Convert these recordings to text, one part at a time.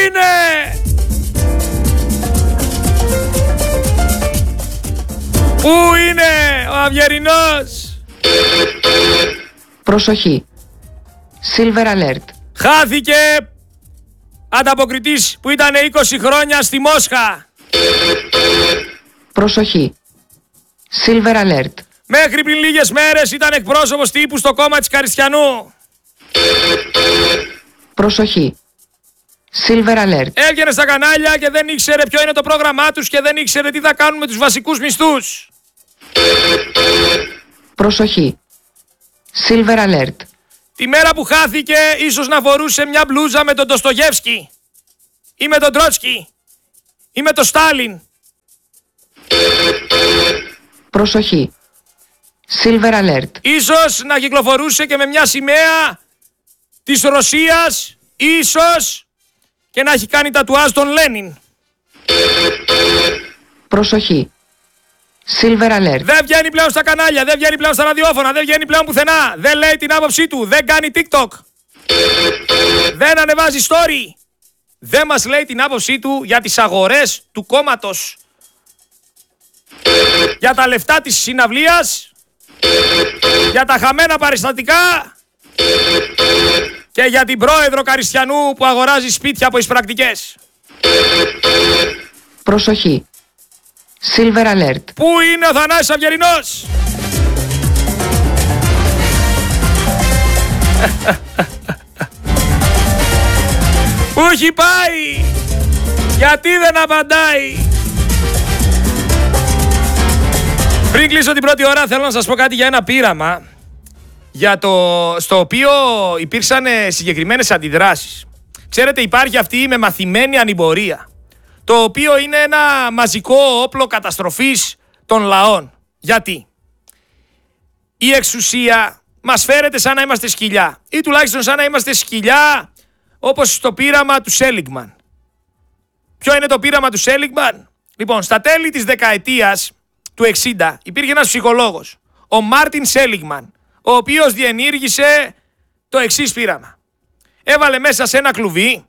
είναι? Πού είναι ο Αυγερινός? Προσοχή. Silver alert. Χάθηκε ανταποκριτής που ήταν 20 χρόνια στη Μόσχα. Προσοχή. Silver alert. Μέχρι πριν λίγες μέρες ήταν εκπρόσωπος τύπου στο κόμμα της Καριστιανού. Προσοχή. Silver alert. Έβγαινε στα κανάλια και δεν ήξερε ποιο είναι το πρόγραμμά τους και δεν ήξερε τι θα κάνουν με τους βασικούς μισθούς. Προσοχή. Silver alert. Τη μέρα που χάθηκε ίσως να φορούσε μια μπλούζα με τον Ντοστογεύσκι ή με τον Τρότσκι ή με τον Στάλιν. Προσοχή. Silver alert. Ίσως να κυκλοφορούσε και με μια σημαία της Ρωσίας, ίσως και να έχει κάνει τατουάζ τον Λένιν. Προσοχή. Silver alert. Δεν βγαίνει πλέον στα κανάλια, δεν βγαίνει πλέον στα ραδιόφωνα, δεν βγαίνει πλέον πουθενά. Δεν λέει την άποψή του, δεν κάνει TikTok. Δεν ανεβάζει story. Δεν μας λέει την άποψή του για τις αγορές του κόμματος. Για τα λεφτά της συναυλίας. Για τα χαμένα παριστατικά. Και για την πρόεδρο Καριστιανού που αγοράζει σπίτια από εισπρακτικές. Προσοχή. Silver alert. Πού είναι ο Θανάσης Αυγερινός? Πού έχει πάει? Γιατί δεν απαντάει? Πριν κλείσω την πρώτη ώρα θέλω να σας πω κάτι για ένα πείραμα στο οποίο υπήρξαν συγκεκριμένες αντιδράσεις. Ξέρετε, υπάρχει αυτή η μεμαθημένη ανημπορία, το οποίο είναι ένα μαζικό όπλο καταστροφής των λαών. Γιατί? Η εξουσία μας φέρεται σαν να είμαστε σκυλιά, ή τουλάχιστον σαν να είμαστε σκυλιά όπως στο πείραμα του Σέλιγμαν. Ποιο είναι το πείραμα του Σέλιγμαν? Λοιπόν, στα τέλη της δεκαετίας του 60 υπήρχε ένας ψυχολόγος, ο Μάρτιν Σέλιγμαν, ο οποίος διενήργησε το εξής πείραμα. Έβαλε μέσα σε ένα κλουβί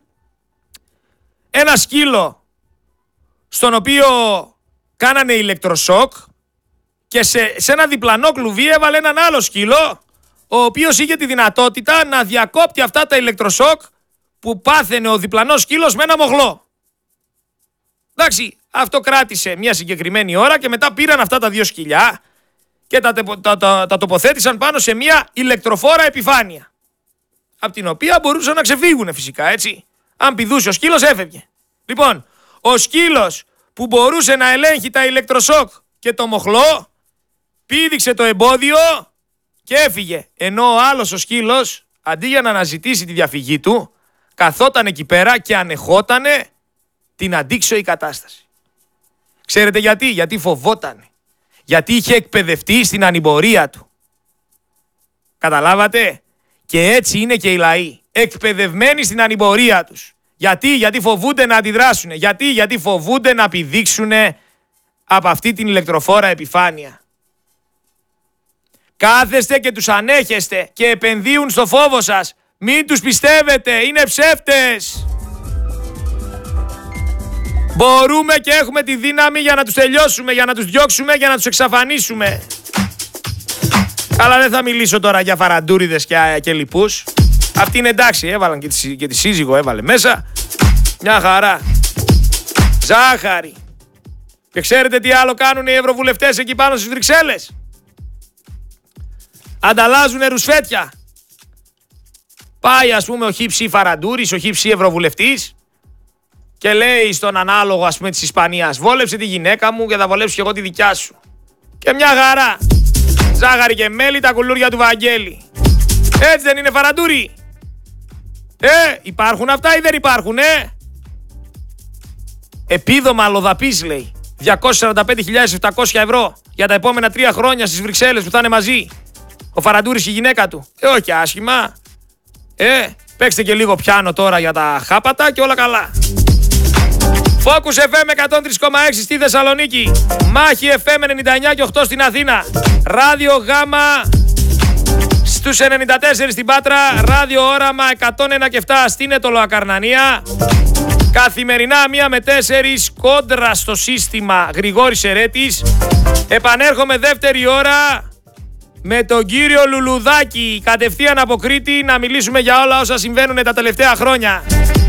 ένα σκύλο στον οποίο κάνανε ηλεκτροσόκ και σε ένα διπλανό κλουβί έβαλε έναν άλλο σκύλο ο οποίος είχε τη δυνατότητα να διακόπτει αυτά τα ηλεκτροσόκ που πάθαινε ο διπλανός σκύλος με ένα μοχλό. Εντάξει, αυτό κράτησε μια συγκεκριμένη ώρα και μετά πήραν αυτά τα δύο σκυλιά και τα τοποθέτησαν πάνω σε μια ηλεκτροφόρα επιφάνεια, από την οποία μπορούσαν να ξεφύγουν φυσικά, έτσι. Αν πηδούσε ο σκύλος έφευγε. Λοιπόν, ο σκύλος που μπορούσε να ελέγχει τα ηλεκτροσόκ και το μοχλό πήδηξε το εμπόδιο και έφυγε. Ενώ ο άλλος ο σκύλος, αντί για να αναζητήσει τη διαφυγή του, καθόταν εκεί πέρα και ανεχότανε την αντίξωη κατάσταση. Ξέρετε γιατί? Γιατί φοβότανε. Γιατί είχε εκπαιδευτεί στην ανημπορία του. Καταλάβατε? Και έτσι είναι και οι λαοί. Εκπαιδευμένοι στην ανημπορία τους. Γιατί φοβούνται να αντιδράσουν. Γιατί φοβούνται να πηδήξουν από αυτή την ηλεκτροφόρα επιφάνεια. Κάθεστε και τους ανέχεστε και επενδύουν στο φόβο σας. Μην τους πιστεύετε, είναι ψεύτες. Μπορούμε και έχουμε τη δύναμη για να τους τελειώσουμε, για να τους διώξουμε, για να τους εξαφανίσουμε. Αλλά δεν θα μιλήσω τώρα για φαραντούριδες και λοιπούς. Αυτή είναι εντάξει, έβαλαν και τη σύζυγο έβαλε μέσα. Μια χαρά. Ζάχαρη. Και ξέρετε τι άλλο κάνουν οι ευρωβουλευτές εκεί πάνω στις Βρυξέλλες? Ανταλλάζουν ρουσφέτια. Πάει ας πούμε ο χύψη Φαραντούρης, ο χύψη ευρωβουλευτής και λέει στον ανάλογο ας πούμε της Ισπανίας, βόλεψε τη γυναίκα μου και θα βολέψω και εγώ τη δικιά σου. Και μια χαρά. Ζάχαρη και μέλι, τα κουλούρια του Βαγγέλη. Έτσι δεν είναι, Φαραντούρη? Υπάρχουν αυτά ή δεν υπάρχουν, Επίδομα αλλοδαπής, λέει. 245.700 ευρώ για τα επόμενα 3 χρόνια στις Βρυξέλλες που θα είναι μαζί ο Φαραντούρης και η γυναίκα του. Όχι άσχημα. Παίξτε και λίγο πιάνο τώρα για τα χάπατα και όλα καλά. Focus FM 103,6 στη Θεσσαλονίκη. Μάχη FM 99,8 στην Αθήνα. Ράδιο Γάμα Στους 94 στην Πάτρα, ράδιο όραμα 101 και 7 στην Αιτωλοακαρνανία. Καθημερινά 1 με 4 κόντρα στο σύστημα Γρηγόρης Ερέτης. Επανέρχομαι δεύτερη ώρα με τον κύριο Λουλουδάκη, κατευθείαν από Κρήτη, να μιλήσουμε για όλα όσα συμβαίνουν τα τελευταία χρόνια.